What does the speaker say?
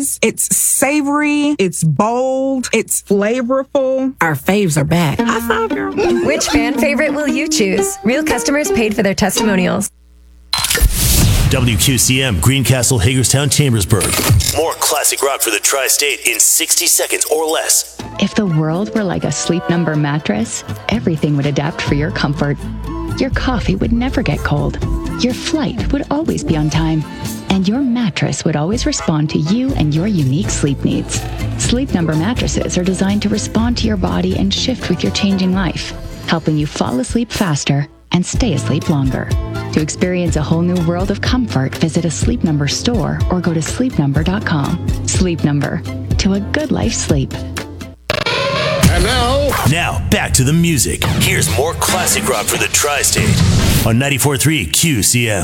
cheese. It's savory. It's bold. It's flavorful. Our faves are back. I saw girl. Which fan favorite will you choose? Real customers paid for their testimonials. WQCM, Greencastle, Hagerstown, Chambersburg. More classic rock for the tri-state in 60 seconds or less. If the world were like a Sleep Number mattress, everything would adapt for your comfort. Your coffee would never get cold. Your flight would always be on time. And your mattress would always respond to you and your unique sleep needs. Sleep Number mattresses are designed to respond to your body and shift with your changing life, helping you fall asleep faster and stay asleep longer. To experience a whole new world of comfort, visit a Sleep Number store or go to sleepnumber.com. Sleep Number. To a good life sleep. And now, back to the music. Here's more classic rock for the tri-state on 94.3 QCM.